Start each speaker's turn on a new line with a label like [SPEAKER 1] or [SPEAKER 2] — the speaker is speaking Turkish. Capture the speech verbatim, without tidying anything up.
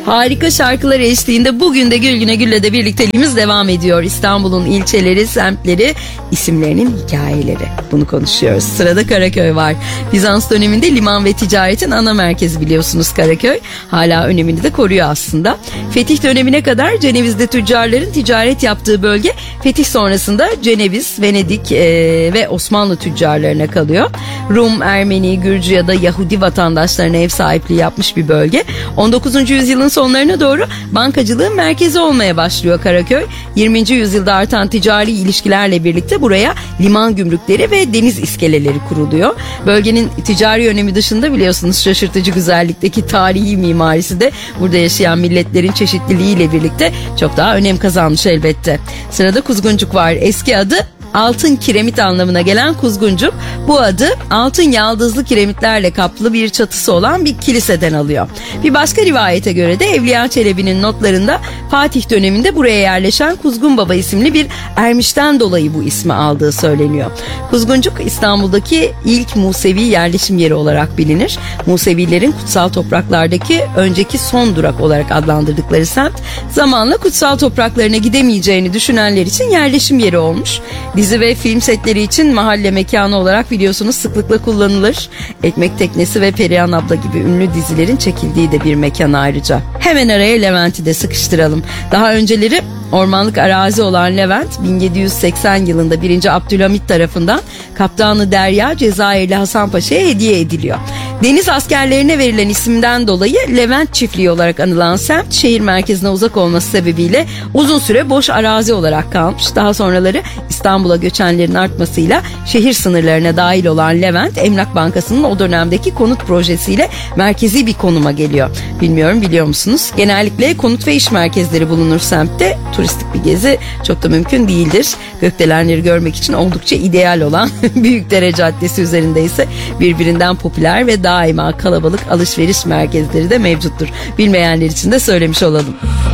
[SPEAKER 1] Harika şarkılar eşliğinde bugün de Gülgüne Gül'le birlikteliğimiz devam ediyor. İstanbul'un ilçeleri, semtleri, isimlerinin hikayeleri. Bunu konuşuyoruz. Sırada Karaköy var. Bizans döneminde liman ve ticaretin ana merkezi biliyorsunuz Karaköy. Hala önemini de koruyor aslında. Fetih dönemine kadar Ceneviz'de tüccarların ticaret yaptığı bölge, fetih sonrasında Ceneviz, Venedik e, ve Osmanlı tüccarlarına kalıyor. Rum, Ermeni, Gürcü ya da Yahudi vatandaşlarına ev sahipliği yapmış bir bölge. on dokuzuncu yüzyılın sonlarına doğru bankacılığın merkezi olmaya başlıyor Karaköy. yirminci yüzyılda artan ticari ilişkilerle birlikte buraya liman gümrükleri ve deniz iskeleleri kuruluyor. Bölgenin ticari önemi dışında biliyorsunuz şaşırtıcı güzellikteki tarihi mimarisi de burada yaşayan milletlerin çeşitliliğiyle birlikte çok daha önem kazanmış elbette. Sırada Kuzguncuk var. Eski adı altın kiremit anlamına gelen Kuzguncuk, bu adı altın yaldızlı kiremitlerle kaplı bir çatısı olan bir kiliseden alıyor. Bir başka rivayete göre de Evliya Çelebi'nin notlarında Fatih döneminde buraya yerleşen Kuzgun Baba isimli bir ermişten dolayı bu ismi aldığı söyleniyor. Kuzguncuk İstanbul'daki ilk Musevi yerleşim yeri olarak bilinir. Musevilerin kutsal topraklardaki önceki son durak olarak adlandırdıkları semt, zamanla kutsal topraklarına gidemeyeceğini düşünenler için yerleşim yeri olmuş. Dizi ve film setleri için mahalle mekanı olarak biliyorsunuz sıklıkla kullanılır. Ekmek Teknesi ve Perihan Abla gibi ünlü dizilerin çekildiği de bir mekan ayrıca. Hemen araya Levent'i de sıkıştıralım. Daha önceleri ormanlık arazi olan Levent, bin yedi yüz seksen yılında birinci Abdülhamit tarafından Kaptanı Derya Cezayirli Hasan Paşa'ya hediye ediliyor. Deniz askerlerine verilen isimden dolayı Levent çiftliği olarak anılan semt, şehir merkezine uzak olması sebebiyle uzun süre boş arazi olarak kalmış. Daha sonraları İstanbul'a göçenlerin artmasıyla şehir sınırlarına dahil olan Levent, Emlak Bankası'nın o dönemdeki konut projesiyle merkezi bir konuma geliyor. Bilmiyorum, biliyor musunuz? Genellikle konut ve iş merkezleri bulunur semtte. Turistik bir gezi çok da mümkün değildir. Gökdelenleri görmek için oldukça ideal olan Büyükdere Caddesi üzerinde ise birbirinden popüler ve daima kalabalık alışveriş merkezleri de mevcuttur. Bilmeyenler için de söylemiş olalım.